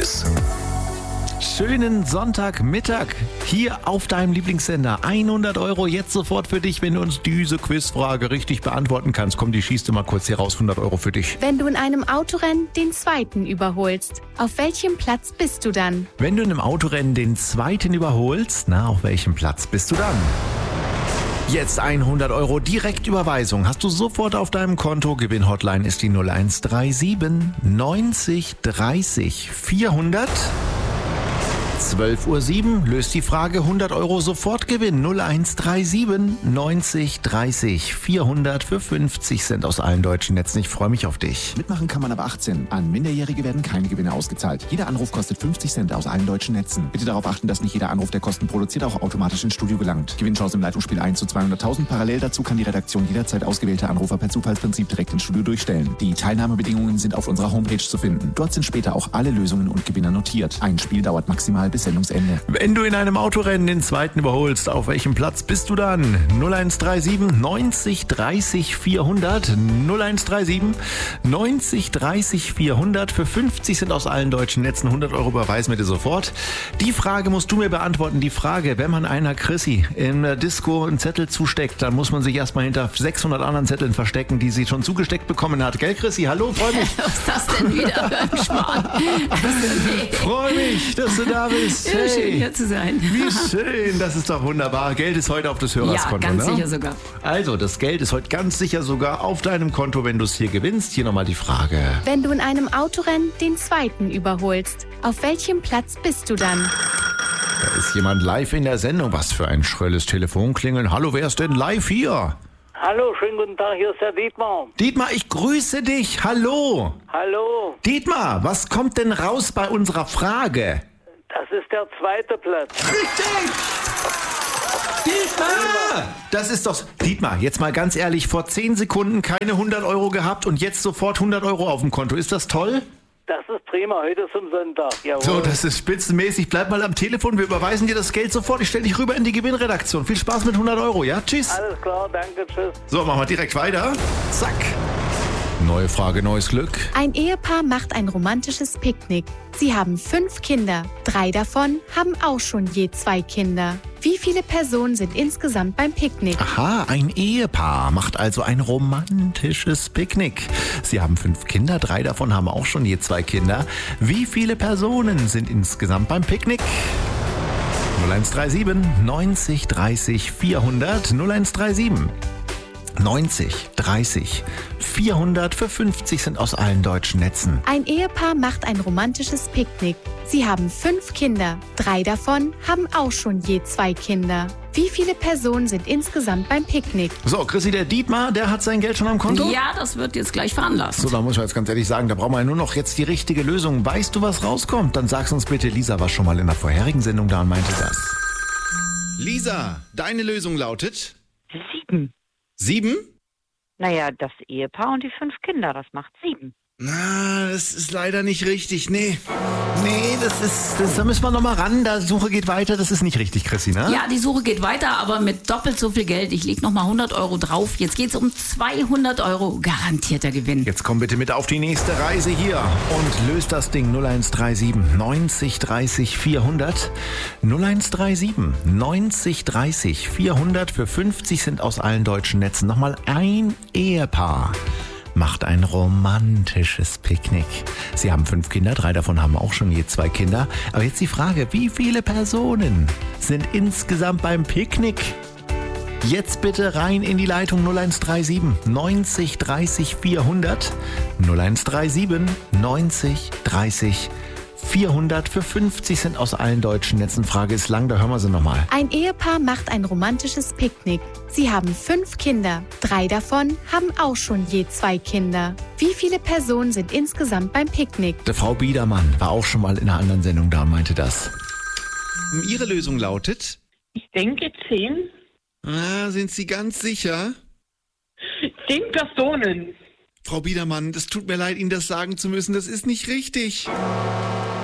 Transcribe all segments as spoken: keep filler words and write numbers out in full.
Quiz. Schönen Sonntagmittag hier auf deinem Lieblingssender. hundert Euro jetzt sofort für dich, wenn du uns diese Quizfrage richtig beantworten kannst. Komm, die schießt du mal kurz hier raus. hundert Euro für dich. Wenn du in einem Autorennen den Zweiten überholst, auf welchem Platz bist du dann? Wenn du in einem Autorennen den Zweiten überholst, na, auf welchem Platz bist du dann? Jetzt hundert Euro Direktüberweisung. Hast du sofort auf deinem Konto. Gewinn-Hotline ist die null eins drei sieben neunzig dreißig vierhundert. zwölf Uhr sieben löst die Frage hundert Euro Sofortgewinn null eins drei sieben neunzig dreißig vierhundert für fünfzig Cent aus allen deutschen Netzen. Ich freue mich auf dich. Mitmachen kann man ab achtzehn. An Minderjährige werden keine Gewinne ausgezahlt. Jeder Anruf kostet fünfzig Cent aus allen deutschen Netzen. Bitte darauf achten, dass nicht jeder Anruf, der Kosten produziert, auch automatisch ins Studio gelangt. Gewinnchance im Leitungsspiel eins zu zweihunderttausend. Parallel dazu kann die Redaktion jederzeit ausgewählte Anrufer per Zufallsprinzip direkt ins Studio durchstellen. Die Teilnahmebedingungen sind auf unserer Homepage zu finden. Dort sind später auch alle Lösungen und Gewinner notiert. Ein Spiel dauert maximal bis Sendungsende. Wenn du in einem Autorennen den Zweiten überholst, auf welchem Platz bist du dann? null eins drei sieben neunzig dreißig vierhundert. null eins drei sieben neunzig dreißig vierhundert für fünfzig Cent aus allen deutschen Netzen. hundert Euro überweisen wir dir sofort. Die Frage musst du mir beantworten. Die Frage, wenn man einer Chrissy in der Disco einen Zettel zusteckt, dann muss man sich erstmal hinter sechshundert anderen Zetteln verstecken, die sie schon zugesteckt bekommen hat. Gell, Chrissy? Hallo, freu mich. Was ist das denn wieder für ein Schmarrn? Also, nee. Freu mich, dass du da bist. Ja, Hey. schön hier zu sein. Wie schön, das ist doch wunderbar. Geld ist heute auf das Hörerskonto, Ja, ganz ne? sicher sogar. Also, das Geld ist heute ganz sicher sogar auf deinem Konto, wenn du es hier gewinnst. Hier nochmal die Frage. Wenn du in einem Autorennen den Zweiten überholst, auf welchem Platz bist du dann? Da ist jemand live in der Sendung. Was für ein schrilles Telefonklingeln. Hallo, wer ist denn live hier? Hallo, schönen guten Tag, hier ist der Dietmar. Dietmar, ich grüße dich. Hallo. Hallo, Dietmar, was kommt denn raus bei unserer Frage? das ist der zweite Platz. Richtig! Dietmar! Das ist doch... Dietmar, jetzt mal ganz ehrlich, vor zehn Sekunden keine hundert Euro gehabt und jetzt sofort hundert Euro auf dem Konto. Ist das toll? Das ist prima, heute zum Sonntag. Jawohl. So, das ist spitzenmäßig. Bleib mal am Telefon, wir überweisen dir das Geld sofort. Ich stelle dich rüber in die Gewinnredaktion. Viel Spaß mit hundert Euro, ja? Tschüss. Alles klar, danke, tschüss. So, machen wir direkt weiter. Zack. Neue Frage, neues Glück. Ein Ehepaar macht ein romantisches Picknick. Sie haben fünf Kinder. Drei davon haben auch schon je zwei Kinder. Wie viele Personen sind insgesamt beim Picknick? Aha, ein Ehepaar macht also ein romantisches Picknick. Sie haben fünf Kinder, drei davon haben auch schon je zwei Kinder. Wie viele Personen sind insgesamt beim Picknick? null eins drei sieben neunzig dreißig vierhundert. null eins drei sieben neunzig dreißig vierhundert für fünfzig Cent aus allen deutschen Netzen. Ein Ehepaar macht ein romantisches Picknick. Sie haben fünf Kinder. Drei davon haben auch schon je zwei Kinder. Wie viele Personen sind insgesamt beim Picknick? So, Chrissy, der Dietmar, der hat sein Geld schon am Konto? Ja, das wird jetzt gleich veranlasst. So, da muss ich jetzt ganz ehrlich sagen, da brauchen wir ja nur noch jetzt die richtige Lösung. Weißt du, was rauskommt? Dann sag's uns bitte. Lisa war schon mal in der vorherigen Sendung da und meinte das. Lisa, deine Lösung lautet? Sieben. Sieben? Naja, das Ehepaar und die fünf Kinder, das macht sieben. Na, das ist leider nicht richtig. Nee. Nee, das ist, das, da müssen wir nochmal ran. Die Suche geht weiter. Das ist nicht richtig, Chrissy, ne? Ja, die Suche geht weiter, aber mit doppelt so viel Geld. Ich leg nochmal hundert Euro drauf. Jetzt geht's um zweihundert Euro. Garantierter Gewinn. Jetzt komm bitte mit auf die nächste Reise hier und löst das Ding null eins drei sieben neunzig dreißig vierhundert. null eins drei sieben neunzig dreißig vierhundert für fünfzig Cent aus allen deutschen Netzen. Nochmal ein Ehepaar macht ein romantisches Picknick. Sie haben fünf Kinder, drei davon haben auch schon je zwei Kinder. Aber jetzt die Frage, wie viele Personen sind insgesamt beim Picknick? Jetzt bitte rein in die Leitung null eins drei sieben neunzig dreißig vierhundert. null eins drei sieben neunzig dreißig vierhundert für fünfzig Cent aus allen deutschen Netzen. Frage ist lang, da hören wir sie nochmal. Ein Ehepaar macht ein romantisches Picknick. Sie haben fünf Kinder. Drei davon haben auch schon je zwei Kinder. Wie viele Personen sind insgesamt beim Picknick? Der Frau Biedermann war auch schon mal in einer anderen Sendung da und meinte das. Ihre Lösung lautet? Ich denke zehn. Ah, sind Sie ganz sicher? Zehn Personen. Frau Biedermann, das tut mir leid, Ihnen das sagen zu müssen. Das ist nicht richtig.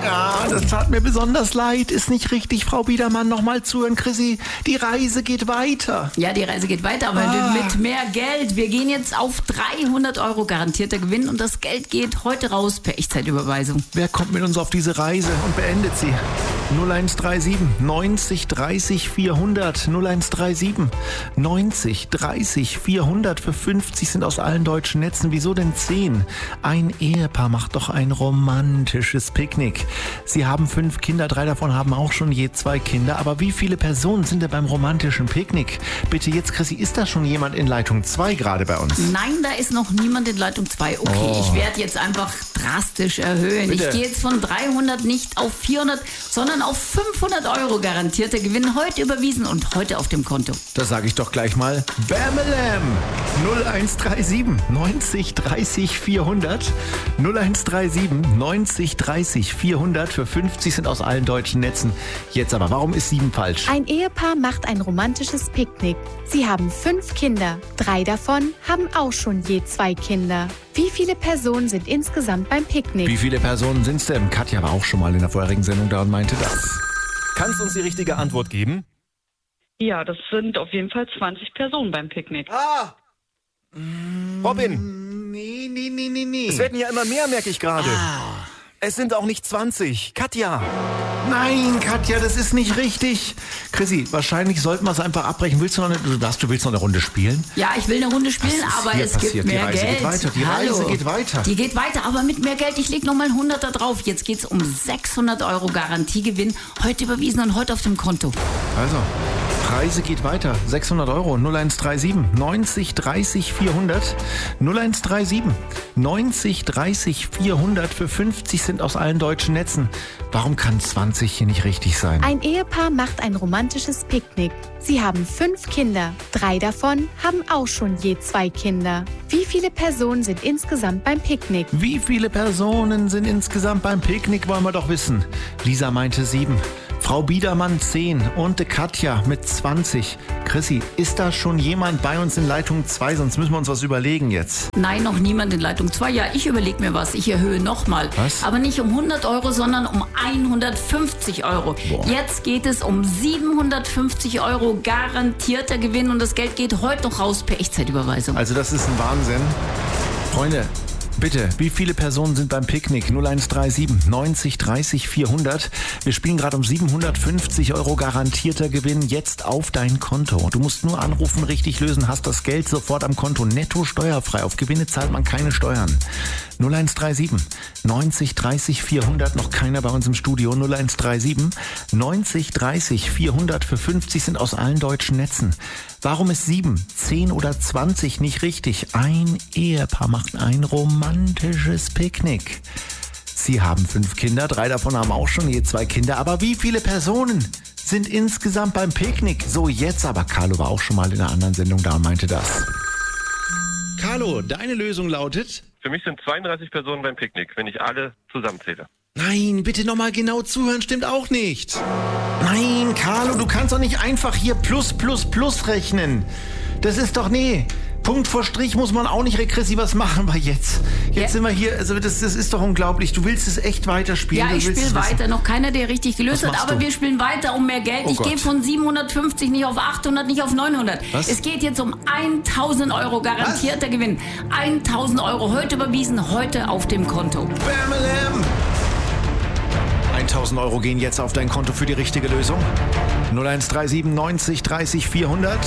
Ja, das tat mir besonders leid. Ist nicht richtig, Frau Biedermann. Nochmal zuhören, Chrissy. Die Reise geht weiter. Ja, die Reise geht weiter, aber Ah. mit mehr Geld. Wir gehen jetzt auf dreihundert Euro garantierter Gewinn und das Geld geht heute raus per Echtzeitüberweisung. Wer kommt mit uns auf diese Reise und beendet sie? null eins drei sieben neunzig dreißig vierhundert null eins drei sieben neunzig dreißig vierhundert für fünfzig sind aus allen deutschen Netzen. Wieso denn zehn? Ein Ehepaar macht doch ein romantisches Picknick. Sie haben fünf Kinder, drei davon haben auch schon je zwei Kinder. Aber wie viele Personen sind denn beim romantischen Picknick? Bitte jetzt, Chrissy, ist da schon jemand in Leitung zwei gerade bei uns? Nein, da ist noch niemand in Leitung zwei. Okay, Oh. ich werde jetzt einfach drastisch erhöhen. Bitte. Ich gehe jetzt von dreihundert nicht auf vierhundert, sondern auf fünfhundert Euro garantierter Gewinn heute überwiesen und heute auf dem Konto. Das sage ich doch gleich mal. Bamalam! null eins drei sieben neunzig dreißig vierhundert null eins drei sieben neunzig dreißig vierhundert für fünfzig sind aus allen deutschen Netzen. Jetzt aber, warum ist sieben falsch? Ein Ehepaar macht ein romantisches Picknick. Sie haben fünf Kinder. Drei davon haben auch schon je zwei Kinder. Wie viele Personen sind insgesamt beim Picknick? Wie viele Personen sind es denn? Katja war auch schon mal in der vorherigen Sendung da und meinte das. Kannst du uns die richtige Antwort geben? Ja, das sind auf jeden Fall zwanzig Personen beim Picknick. Ah! Robin, Nee, nee, nee, nee, nee. es werden ja immer mehr, merke ich gerade. Es sind auch nicht zwanzig. Katja, Nein, Katja, das ist nicht richtig. Chrissy, wahrscheinlich sollten wir es einfach abbrechen. Willst du noch eine, du, sagst, du willst noch eine Runde spielen? Ja, ich will eine Runde spielen, Was ist aber hier es passiert? gibt Die mehr Reise Geld. geht weiter, die Hallo. Reise geht weiter. Die geht weiter, aber mit mehr Geld. Ich leg noch mal hundert da drauf. Jetzt geht's um sechshundert Euro Garantiegewinn. Heute überwiesen und heute auf dem Konto. Also, Reise geht weiter. sechshundert Euro. null eins drei sieben neunzig dreißig vierhundert null eins drei sieben neunzig dreißig vierhundert für fünfzig sind aus allen deutschen Netzen. Warum kann zwanzig hier nicht richtig sein? Ein Ehepaar macht ein romantisches Picknick. Sie haben fünf Kinder. Drei davon haben auch schon je zwei Kinder. Wie viele Personen sind insgesamt beim Picknick? Wie viele Personen sind insgesamt beim Picknick, wollen wir doch wissen. Lisa meinte sieben. Frau Biedermann zehn und de Katja mit zwanzig. Chrissy, ist da schon jemand bei uns in Leitung zwei? Sonst müssen wir uns was überlegen jetzt. Nein, noch niemand in Leitung zwei. Ja, ich überlege mir was. Ich erhöhe nochmal. Was? Aber nicht um hundert Euro, sondern um hundertfünfzig Euro. Boah. Jetzt geht es um siebenhundertfünfzig Euro garantierter Gewinn und das Geld geht heute noch raus per Echtzeitüberweisung. Also das ist ein Wahnsinn. Freunde, bitte, wie viele Personen sind beim Picknick? null eins drei sieben neunzig dreißig vierhundert. Wir spielen gerade um siebenhundertfünfzig Euro garantierter Gewinn jetzt auf dein Konto. Du musst nur anrufen, richtig lösen, hast das Geld sofort am Konto, netto steuerfrei. Auf Gewinne zahlt man keine Steuern. null eins drei sieben neunzig dreißig vierhundert, noch keiner bei uns im Studio. null eins drei sieben neunzig dreißig vierhundert für fünfzig sind aus allen deutschen Netzen. Warum ist sieben, zehn oder zwanzig nicht richtig? Ein Ehepaar macht ein romantisches Picknick. Sie haben fünf Kinder, drei davon haben auch schon je zwei Kinder. Aber wie viele Personen sind insgesamt beim Picknick? So, jetzt aber. Carlo war auch schon mal in einer anderen Sendung da und meinte das. Carlo, deine Lösung lautet? Für mich sind zweiunddreißig Personen beim Picknick, wenn ich alle zusammenzähle. Nein, bitte nochmal genau zuhören, stimmt auch nicht. Nein, Carlo, du kannst doch nicht einfach hier plus, plus, plus rechnen. Das ist doch, nee. Punkt vor Strich muss man auch nicht regressiv was machen, aber jetzt. Jetzt Ja. sind wir hier, also das, das ist doch unglaublich. Du willst es echt weiterspielen. Ja, du ich willst spiele es wissen. weiter. Noch keiner, der richtig gelöst Was hat. machst Aber du? wir spielen weiter um mehr Geld. Oh ich Gott. gehe von siebenhundertfünfzig nicht auf achthundert, nicht auf neunhundert. Was? Es geht jetzt um tausend Euro garantierter Gewinn. tausend Euro heute überwiesen, heute auf dem Konto. Bamalam. tausend Euro gehen jetzt auf dein Konto für die richtige Lösung. null eins drei sieben neunzig dreißig vierhundert.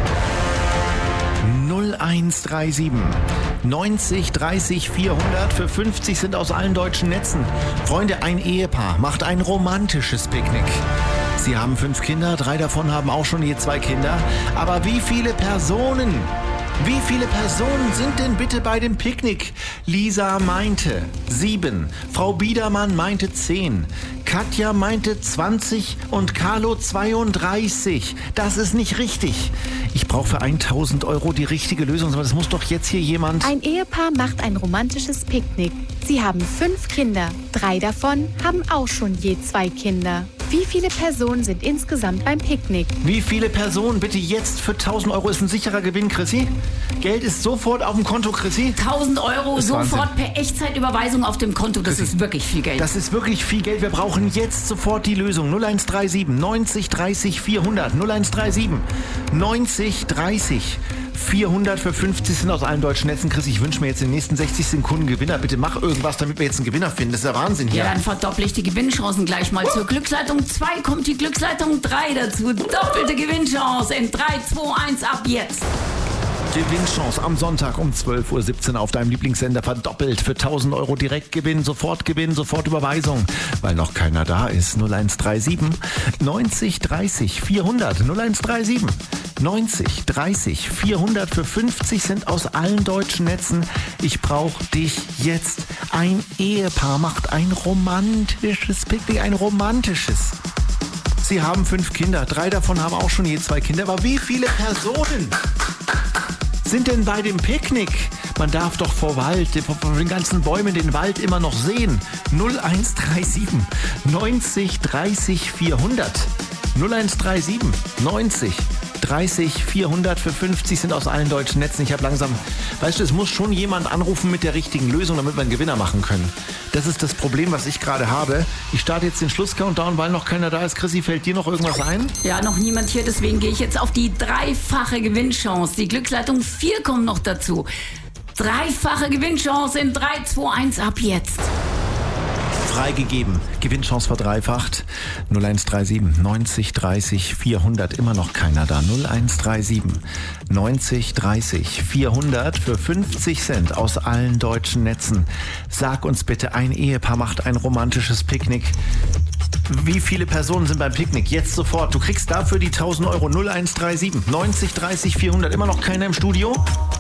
null eins drei sieben neunzig dreißig vierhundert für fünfzig sind aus allen deutschen Netzen. Freunde, ein Ehepaar macht ein romantisches Picknick. Sie haben fünf Kinder, drei davon haben auch schon je zwei Kinder. Aber wie viele Personen, wie viele Personen sind denn bitte bei dem Picknick? Lisa meinte sieben, Frau Biedermann meinte zehn, Katja meinte zwanzig und Carlo zweiunddreißig. Das ist nicht richtig. Ich brauche für tausend Euro die richtige Lösung, aber das muss doch jetzt hier jemand... Ein Ehepaar macht ein romantisches Picknick. Sie haben fünf Kinder. Drei davon haben auch schon je zwei Kinder. Wie viele Personen sind insgesamt beim Picknick? Wie viele Personen? Bitte jetzt für tausend Euro ist ein sicherer Gewinn, Chrissy. Geld ist sofort auf dem Konto, Chrissy. tausend Euro Das ist sofort Wahnsinn. per Echtzeitüberweisung auf dem Konto. Das Chrissy, ist wirklich viel Geld. Das ist wirklich viel Geld. Wir brauchen jetzt sofort die Lösung. null eins drei sieben neunzig dreißig vierhundert. null eins drei sieben neunzig dreißig vierhundert für fünfzig sind aus allen deutschen Netzen. Chris, ich wünsche mir jetzt in den nächsten sechzig Sekunden Gewinner. Bitte mach irgendwas, damit wir jetzt einen Gewinner finden. Das ist ja Wahnsinn hier. Ja, dann verdopple ich die Gewinnchancen gleich mal. Zur Glücksleitung zwei kommt die Glücksleitung drei dazu. Doppelte Gewinnchance in drei, zwei, eins ab jetzt. Gewinnchance am Sonntag um zwölf Uhr siebzehn auf deinem Lieblingssender verdoppelt für tausend Euro Direktgewinn, sofort Gewinn, sofort Überweisung, weil noch keiner da ist. null eins drei sieben neunzig dreißig vierhundert. null eins drei sieben neunzig dreißig vierhundert für fünfzig sind aus allen deutschen Netzen. Ich brauche dich jetzt. Ein Ehepaar macht ein romantisches Picknick, ein romantisches. Sie haben fünf Kinder, drei davon haben auch schon je zwei Kinder. Aber wie viele Personen sind denn bei dem Picknick? Man darf doch vor Wald, vor den ganzen Bäumen den Wald immer noch sehen. null eins drei sieben neunzig dreißig vierhundert. null eins drei sieben neunzig dreißig vierhundert für fünfzig sind aus allen deutschen Netzen. Ich habe langsam, weißt du, es muss schon jemand anrufen mit der richtigen Lösung, damit wir einen Gewinner machen können. Das ist das Problem, was ich gerade habe. Ich starte jetzt den Schluss-Countdown, weil noch keiner da ist. Chrissy, fällt dir noch irgendwas ein? Ja, noch niemand hier, deswegen gehe ich jetzt auf die dreifache Gewinnchance. Die Glücksleitung vier kommt noch dazu. Dreifache Gewinnchance in drei, zwei, eins ab jetzt. Freigegeben. Gewinnchance verdreifacht. null eins drei sieben neunzig dreißig vierhundert. Immer noch keiner da. null eins drei sieben neunzig dreißig vierhundert für fünfzig Cent aus allen deutschen Netzen. Sag uns bitte, ein Ehepaar macht ein romantisches Picknick. Wie viele Personen sind beim Picknick? Jetzt sofort. Du kriegst dafür die tausend Euro. null eins drei sieben neunzig dreißig vierhundert. Immer noch keiner im Studio?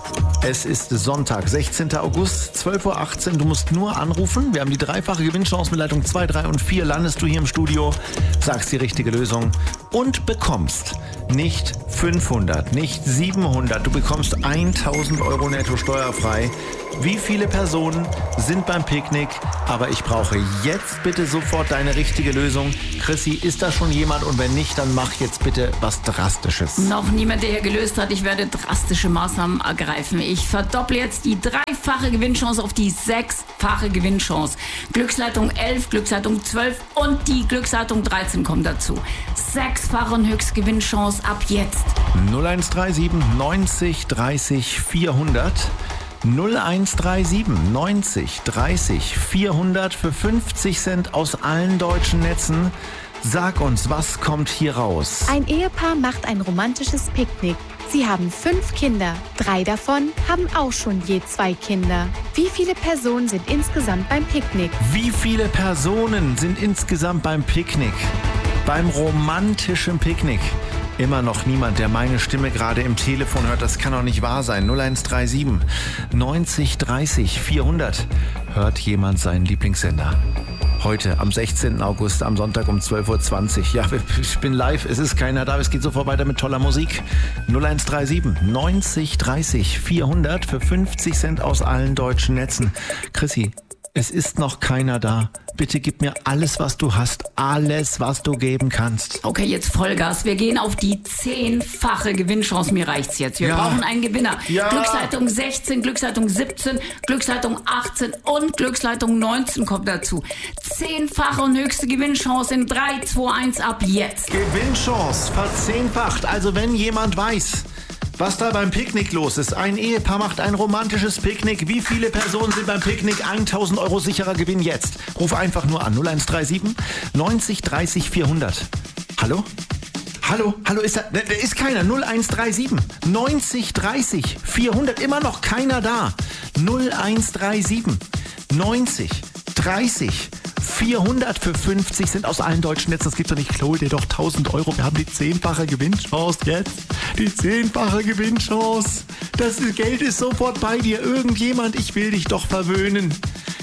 Es ist Sonntag, sechzehnter August, zwölf Uhr achtzehn. Du musst nur anrufen. Wir haben die dreifache Gewinnchance mit Leitung zwei, drei und vier. Landest du hier im Studio, sagst die richtige Lösung und bekommst nicht fünfhundert, nicht siebenhundert. Du bekommst tausend Euro netto steuerfrei. Wie viele Personen sind beim Picknick? Aber ich brauche jetzt bitte sofort deine richtige Lösung. Chrissy, ist da schon jemand? Und wenn nicht, dann mach jetzt bitte was Drastisches. Noch niemand, der hier gelöst hat. Ich werde drastische Maßnahmen ergreifen. Ich verdopple jetzt die dreifache Gewinnchance auf die sechsfache Gewinnchance. Glücksleitung elf, Glücksleitung zwölf und die Glücksleitung dreizehn kommen dazu. Sechsfache und Höchstgewinnchance ab jetzt. null eins drei sieben neunzig dreißig vierhundert. null eins drei sieben neunzig dreißig vierhundert für fünfzig Cent aus allen deutschen Netzen. Sag uns, was kommt hier raus? Ein Ehepaar macht ein romantisches Picknick. Sie haben fünf Kinder. Drei davon haben auch schon je zwei Kinder. Wie viele Personen sind insgesamt beim Picknick? Wie viele Personen sind insgesamt beim Picknick? Beim romantischen Picknick. Immer noch niemand, der meine Stimme gerade im Telefon hört. Das kann doch nicht wahr sein. null eins drei sieben neunzig dreißig vierhundert. Hört jemand seinen Lieblingssender? Heute am sechzehnten August, am Sonntag um zwölf Uhr zwanzig. Ja, ich bin live, es ist keiner da. Es geht sofort weiter mit toller Musik. null eins drei sieben neunzig dreißig vierhundert für fünfzig Cent aus allen deutschen Netzen. Chrissy, es ist noch keiner da. Bitte gib mir alles, was du hast. Alles, was du geben kannst. Okay, jetzt Vollgas. Wir gehen auf die zehnfache Gewinnchance. Mir reicht's jetzt. Wir Ja. brauchen einen Gewinner. Ja. Glücksleitung sechzehn, Glücksleitung siebzehn, Glücksleitung achtzehn und Glücksleitung neunzehn kommt dazu. Zehnfache und höchste Gewinnchance in drei, zwei, eins ab jetzt. Gewinnchance verzehnfacht. Also wenn jemand weiß, was da beim Picknick los ist. Ein Ehepaar macht ein romantisches Picknick. Wie viele Personen sind beim Picknick? tausend Euro sicherer Gewinn jetzt. Ruf einfach nur an. null eins drei sieben neunzig dreißig vierhundert. Hallo? Hallo? Hallo? Ist da, da ist keiner. null eins drei sieben neunzig dreißig vierhundert. Immer noch keiner da. null eins drei sieben neunzig dreißig vierhundert für fünfzig sind aus allen deutschen Netzen. Das gibt's doch nicht. Hol dir doch tausend Euro. Wir haben die zehnfache Gewinnchance jetzt. Die zehnfache Gewinnchance. Das Geld ist sofort bei dir. Irgendjemand, ich will dich doch verwöhnen.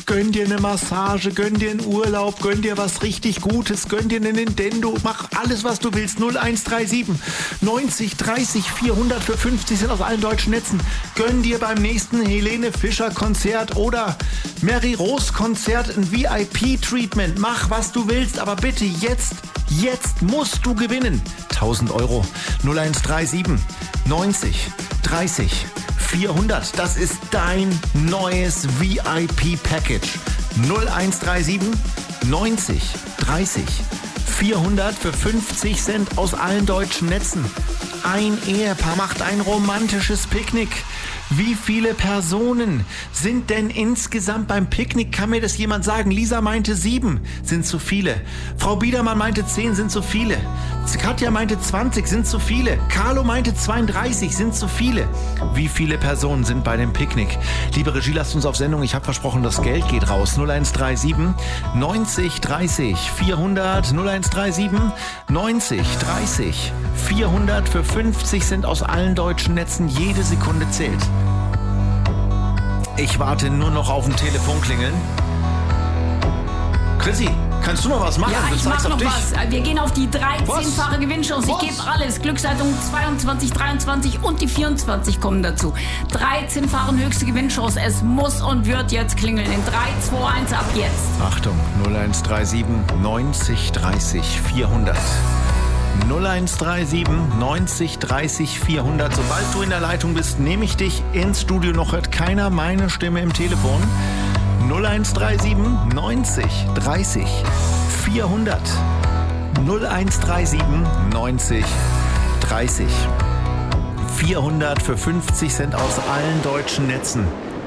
Gönn dir eine Massage, gönn dir einen Urlaub, gönn dir was richtig Gutes, gönn dir eine Nintendo, mach alles, was du willst. null eins drei sieben neunzig dreißig vierhundert für fünfzig Cent aus allen deutschen Netzen. Gönn dir beim nächsten Helene Fischer Konzert oder Mary Rose Konzert ein V I P-Treatment. Mach, was du willst, aber bitte jetzt, jetzt musst du gewinnen. tausend Euro. null eins drei sieben neunzig dreißig vierhundert. Das ist dein neues V I P-Package. null eins drei sieben neunzig dreißig vierhundert für fünfzig Cent aus allen deutschen Netzen. Ein Ehepaar macht ein romantisches Picknick. Wie viele Personen sind denn insgesamt beim Picknick? Kann mir das jemand sagen? Lisa meinte sieben, sind zu viele. Frau Biedermann meinte zehn, sind zu viele. Katja meinte zwanzig, sind zu viele. Carlo meinte zweiunddreißig, sind zu viele. Wie viele Personen sind bei dem Picknick? Liebe Regie, lasst uns auf Sendung. Ich habe versprochen, das Geld geht raus. null eins drei sieben neunzig dreißig vierhundert. null eins drei sieben neunzig dreißig vierhundert für fünfzig Cent aus allen deutschen Netzen. Jede Sekunde zählt. Ich warte nur noch auf ein Telefon klingeln. Chrissy, kannst du noch was machen? Ja, ich mache noch dich. was. Wir gehen auf die dreizehnfache Gewinnchance. Ich gebe alles. Glücksleitung zweiundzwanzig, dreiundzwanzig und die vierundzwanzig kommen dazu. dreizehnfache höchste Gewinnchance. Es muss und wird jetzt klingeln. In drei, zwei, eins ab jetzt. Achtung, null eins drei sieben neunzig dreißig vierhundert. null eins drei sieben neunzig dreißig vierhundert. Sobald du in der Leitung bist, nehme ich dich ins Studio. Noch hört keiner meine Stimme im Telefon. null eins drei sieben neunzig dreißig vierhundert. null eins drei sieben neunzig dreißig vierhundert für fünfzig Cent aus allen deutschen Netzen.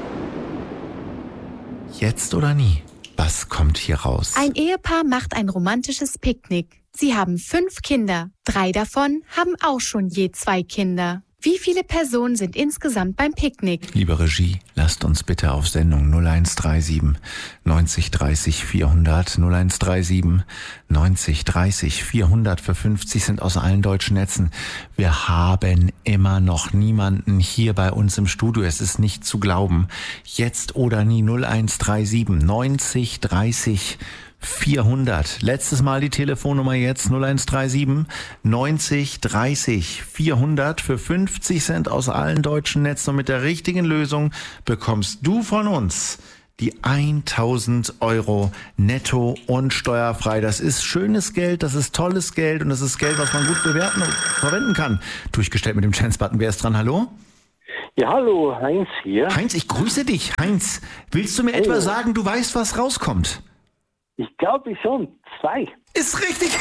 Jetzt oder nie? Was kommt hier raus? Ein Ehepaar macht ein romantisches Picknick. Sie haben fünf Kinder. Drei davon haben auch schon je zwei Kinder. Wie viele Personen sind insgesamt beim Picknick? Liebe Regie, lasst uns bitte auf Sendung. null eins drei sieben neunzig dreißig vierhundert. null eins drei sieben neunzig dreißig vierhundert für fünfzig Cent aus allen deutschen Netzen. Wir haben immer noch niemanden hier bei uns im Studio. Es ist nicht zu glauben. Jetzt oder nie. null eins drei sieben neunzig dreißig vierhundert. Letztes Mal die Telefonnummer jetzt null eins drei sieben neunzig dreißig vierhundert für fünfzig Cent aus allen deutschen Netzen. Und mit der richtigen Lösung bekommst du von uns die tausend Euro netto und steuerfrei. Das ist schönes Geld, das ist tolles Geld und das ist Geld, was man gut bewerten und verwenden kann. Durchgestellt mit dem Chance-Button. Wer ist dran? Hallo? Ja, hallo, Heinz hier. Heinz, ich grüße dich. Heinz, willst du mir Hey. etwa sagen, du weißt, was rauskommt? Ich glaube schon. Zwei. Ist richtig.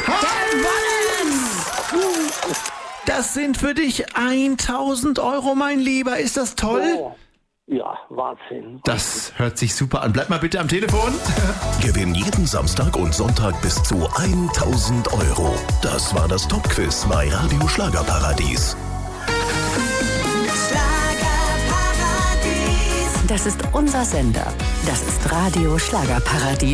Das sind für dich tausend Euro, mein Lieber. Ist das toll? Oh. Ja, Wahnsinn. Das hört sich super an. Bleib mal bitte am Telefon. Gewinn jeden Samstag und Sonntag bis zu tausend Euro. Das war das Top-Quiz bei Radio Schlagerparadies. Das ist unser Sender. Das ist Radio Schlagerparadies.